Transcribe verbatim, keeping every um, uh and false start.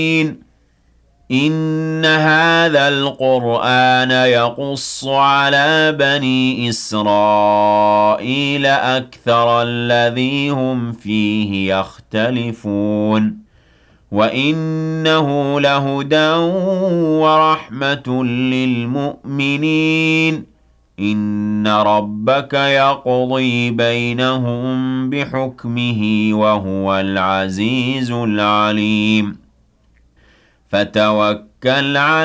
إِنَّ هَٰذَا الْقُرْآنَ يَقُصُّ عَلَىٰ بَنِي إِسْرَائِيلَ أَكْثَرَ الَّذِي هُمْ فِيهِ يَخْتَلِفُونَ وَإِنَّهُ لَهُدًى وَرَحْمَةٌ لِّلْمُؤْمِنِينَ إِنَّ رَبَّكَ يَقْضِي بَيْنَهُم بِحُكْمِهِ وَهُوَ الْعَزِيزُ الْعَلِيمُ فتوكل على